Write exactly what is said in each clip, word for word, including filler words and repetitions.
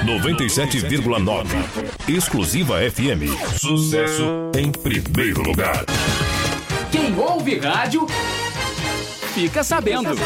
noventa e sete vírgula nove. Exclusiva F M. Sucesso em primeiro lugar. Quem ouve rádio fica sabendo.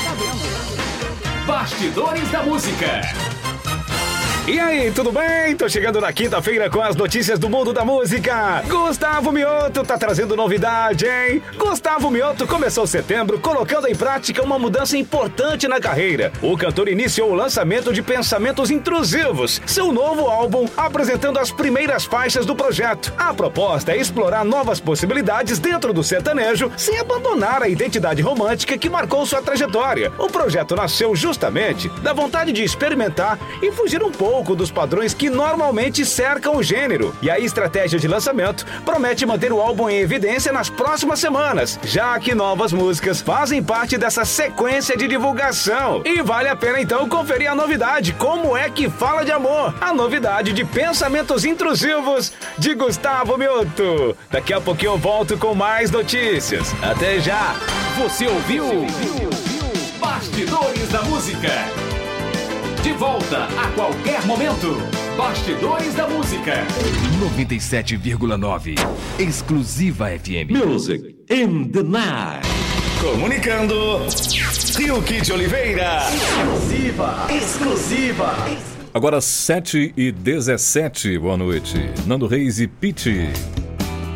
Bastidores da Música. E aí, tudo bem? Tô chegando na quinta-feira com as notícias do mundo da música. Gustavo Mioto tá trazendo novidade, hein? Gustavo Mioto começou setembro colocando em prática uma mudança importante na carreira. O cantor iniciou o lançamento de Pensamentos Intrusivos, seu novo álbum, apresentando as primeiras faixas do projeto. A proposta é explorar novas possibilidades dentro do sertanejo, sem abandonar a identidade romântica que marcou sua trajetória. O projeto nasceu justamente da vontade de experimentar e fugir um pouco dos padrões que normalmente cercam o gênero. E a estratégia de lançamento promete manter o álbum em evidência nas próximas semanas, já que novas músicas fazem parte dessa sequência de divulgação. E vale a pena então conferir a novidade, Como é que Fala de Amor, a novidade de Pensamentos Intrusivos de Gustavo Mioto. Daqui a pouquinho eu volto com mais notícias. Até já! Você ouviu? Bastidores da Música. De volta a qualquer momento. Bastidores da Música. noventa e sete vírgula nove. Exclusiva F M. Music in the night. Comunicando Rio Kid Oliveira. Exclusiva. Exclusiva. Agora sete e dezessete. Boa noite. Nando Reis e Pitty.